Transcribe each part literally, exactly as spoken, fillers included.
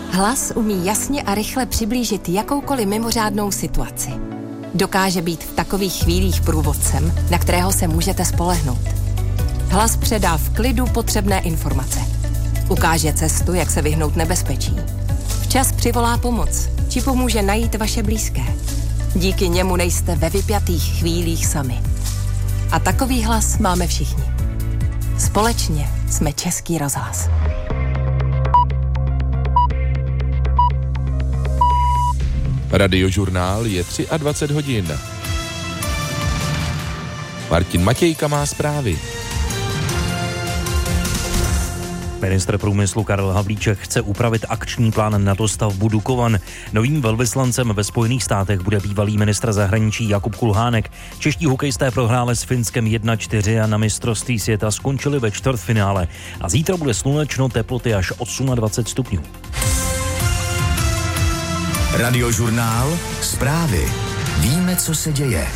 Hlas umí jasně a rychle přiblížit jakoukoliv mimořádnou situaci. Dokáže být v takových chvílích průvodcem, na kterého se můžete spolehnout. Hlas předá v klidu potřebné informace. Ukáže cestu, jak se vyhnout nebezpečí. Včas přivolá pomoc, či pomůže najít vaše blízké. Díky němu nejste ve vypjatých chvílích sami. A takový hlas máme všichni. Společně jsme Český rozhlas. Radiožurnál je dvacet tři hodin. Martin Matějka má zprávy. Ministr průmyslu Karel Havlíček chce upravit akční plán na dostavbu Dukovan. Novým velvyslancem ve Spojených státech bude bývalý ministr zahraničí Jakub Kulhánek. Čeští hokejisté prohráli s Finskem jedna čtyři a na mistrovství světa skončili ve čtvrtfinále. A zítra bude slunečno, teploty až dvacet osm stupňů. Radiožurnál, zprávy. Víme, co se děje.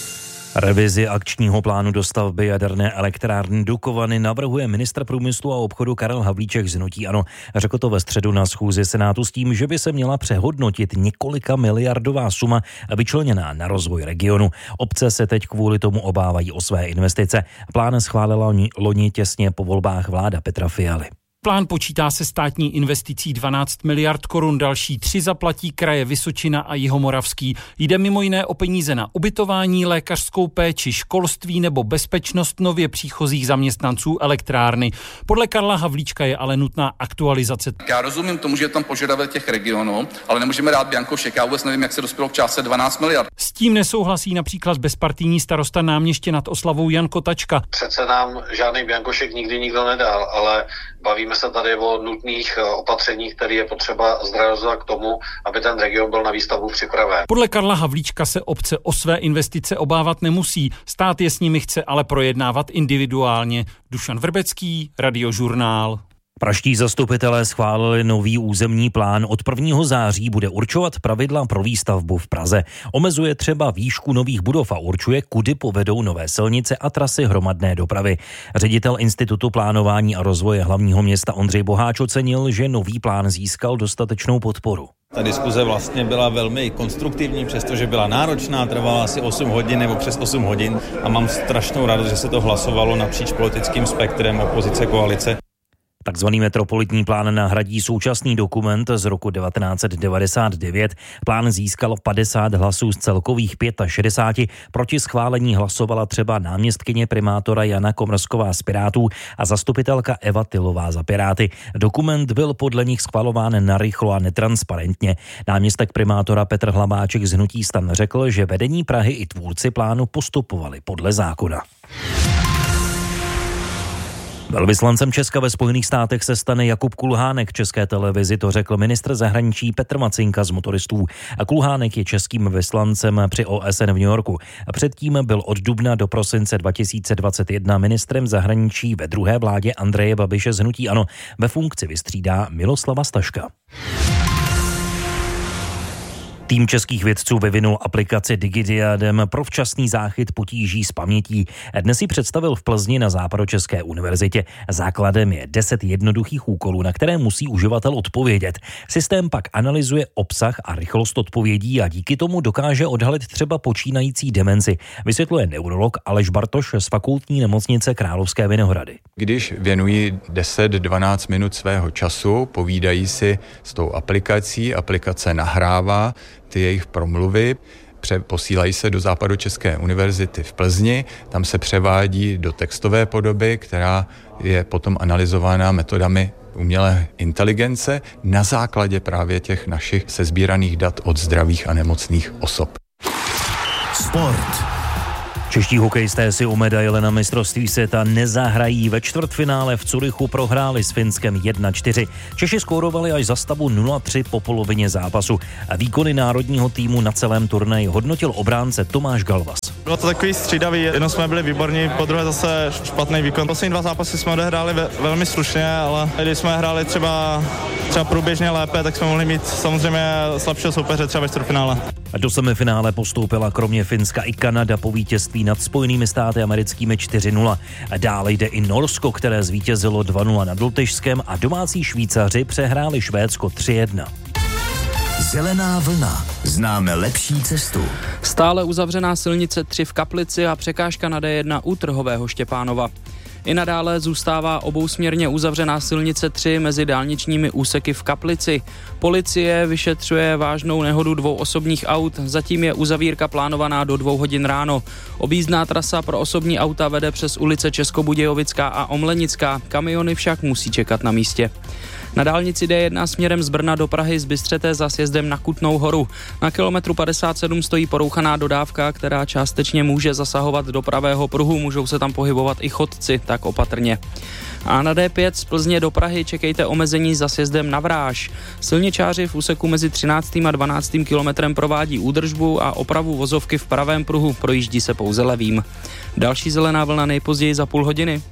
Revizi akčního plánu dostavby jaderné elektrárny Dukovany navrhuje ministr průmyslu a obchodu Karel Havlíček z hnutí ANO. Řekl to ve středu na schůzi Senátu s tím, že by se měla přehodnotit několika miliardová suma vyčleněná na rozvoj regionu. Obce se teď kvůli tomu obávají o své investice. Plán schválila loni těsně po volbách vláda Petra Fialy. Plán počítá se státní investicí dvanáct miliard korun, další tři zaplatí kraje Vysočina a Jihomoravský. Jde mimo jiné o peníze na ubytování, lékařskou péči, školství nebo bezpečnost nově příchozích zaměstnanců elektrárny. Podle Karla Havlíčka je ale nutná aktualizace. Já rozumím tomu, že je tam požadavek těch regionů, ale nemůžeme dát bianko šek. Já vůbec nevím, jak se dospělo k částce dvanáct miliard. S tím nesouhlasí například bezpartijní starosta Náměště nad Oslavou Jan Kotačka. Přece nám žádný bianko šek nikdy nikdo nedal, ale bavíme se tady o nutných opatřeních, které je potřeba zrealizovat k tomu, aby ten region byl na výstavbu připraven. Podle Karla Havlíčka se obce o své investice obávat nemusí. Stát je s nimi chce ale projednávat individuálně. Dušan Vrbecký, Radiožurnál. Praští zastupitelé schválili nový územní plán. Od prvního září bude určovat pravidla pro výstavbu v Praze. Omezuje třeba výšku nových budov a určuje, kudy povedou nové silnice a trasy hromadné dopravy. Ředitel Institutu plánování a rozvoje hlavního města Ondřej Boháč ocenil, že nový plán získal dostatečnou podporu. Ta diskuze vlastně byla velmi konstruktivní, přestože byla náročná, trvala asi osm hodin nebo přes osm hodin a mám strašnou radost, že se to hlasovalo napříč politickým spektrem opozice koalice. Takzvaný metropolitní plán nahradí současný dokument z roku devatenáct set devadesát devět. Plán získal padesát hlasů z celkových šedesáti pěti. Proti schválení hlasovala třeba náměstkyně primátora Jana Komrsková z Pirátů a zastupitelka Eva Tylová za Piráty. Dokument byl podle nich schvalován narychlo a netransparentně. Náměstek primátora Petr Hlabáček z hnutí STAN řekl, že vedení Prahy i tvůrci plánu postupovali podle zákona. Velvyslancem Česka ve Spojených státech se stane Jakub Kulhánek. České televizi to řekl ministr zahraničí Petr Macinka z Motoristů. A Kulhánek je českým vyslancem při O S N v New Yorku. A předtím byl od dubna do prosince dva tisíce dvacet jedna ministrem zahraničí ve druhé vládě Andreje Babiše z hnutí ANO. Ve funkci vystřídá Miloslava Staška. Tým českých vědců vyvinul aplikaci DigiDiadem pro včasný záchyt potíží s pamětí. Dnes ji představil v Plzni na Západočeské univerzitě. Základem je deset jednoduchých úkolů, na které musí uživatel odpovědět. Systém pak analyzuje obsah a rychlost odpovědí a díky tomu dokáže odhalit třeba počínající demenci, vysvětluje neurolog Aleš Bartoš z Fakultní nemocnice Královské Vinohrady. Když věnují deset dvanáct minut svého času, povídají si s tou aplikací, aplikace nahrává ty jejich promluvy, posílají se do Západočeské univerzity v Plzni, tam se převádí do textové podoby, která je potom analyzována metodami umělé inteligence na základě právě těch našich sesbíraných dat od zdravých a nemocných osob. Sport. Čeští hokejisté si u medaile na mistrovství světa nezahrají. Ve čtvrtfinále v Curychu prohráli s Finskem jedna čtyři. Češi skórovali až za stavu nula tři po polovině zápasu. A výkony národního týmu na celém turnaji hodnotil obránce Tomáš Galvas. Bylo to takový střídavý, jednou jsme byli výborní, po druhé zase špatný výkon. Poslední dva zápasy jsme odehráli ve, velmi slušně, ale když jsme hráli třeba třeba průběžně lépe, tak jsme mohli mít samozřejmě slabšího soupeře třeba ve čtvrtfinále. Do semifinále postoupila kromě Finska i Kanada po vítězství nad Spojenými státy americkými čtyři nula. Dále jde i Norsko, které zvítězilo dva nula nad Lotyšskem a domácí Švýcaři přehráli Švédsko tři jedna. Zelená vlna. Známe lepší cestu. Stále uzavřená silnice tři v Kaplici a překážka na D jedna u Trhového Štěpánova. I nadále zůstává obousměrně uzavřená silnice tři mezi dálničními úseky v Kaplici. Policie vyšetřuje vážnou nehodu dvou osobních aut, zatím je uzavírka plánovaná do dvou hodin ráno. Objízdná trasa pro osobní auta vede přes ulice Českobudějovická a Omlenická, kamiony však musí čekat na místě. Na dálnici D jedna směrem z Brna do Prahy z Bystřete za sjezdem na Kutnou Horu. Na kilometru padesát sedm stojí porouchaná dodávka, která částečně může zasahovat do pravého pruhu, můžou se tam pohybovat i chodci, tak opatrně. A na D pět z Plzně do Prahy čekejte omezení za sjezdem na Vráž. Silničáři v úseku mezi třináctým a dvanáctým kilometrem provádí údržbu a opravu vozovky v pravém pruhu, projíždí se pouze levým. Další zelená vlna nejpozději za půl hodiny.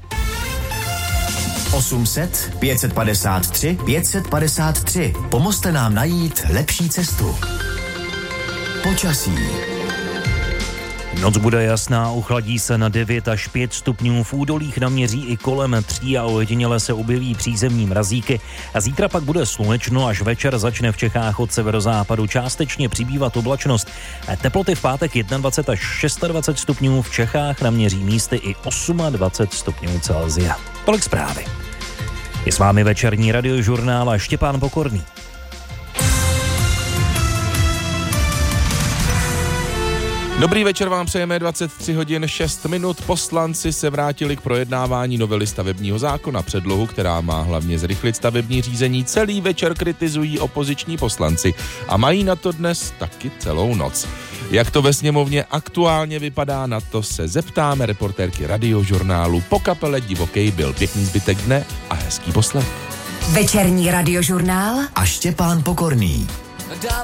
osm set, pět set padesát tři, pět set padesát tři. Pomozte nám najít lepší cestu. Počasí. Noc bude jasná, uchladí se na devět až pět stupňů, v údolích naměří i kolem tří a ojediněle se objeví přízemní mrazíky. A zítra pak bude slunečno, až večer začne v Čechách od severozápadu částečně přibývat oblačnost. Teploty v pátek dvacet jedna až dvacet šest stupňů, v Čechách naměří místy i dvacet osm stupňů Celsia. Tolik zprávy. Je s vámi večerní radiožurnál a Štěpán Pokorný. Dobrý večer vám přejeme, dvacet tři hodin šest minut. Poslanci se vrátili k projednávání novely stavebního zákona. Předlohu, která má hlavně zrychlit stavební řízení, celý večer kritizují opoziční poslanci a mají na to dnes taky celou noc. Jak to ve sněmovně aktuálně vypadá, na to se zeptáme reportérky Radiožurnálu po kapele Divokej byl. Pěkný zbytek dne a hezký poslech. Večerní radiožurnál A Štěpán Pokorný.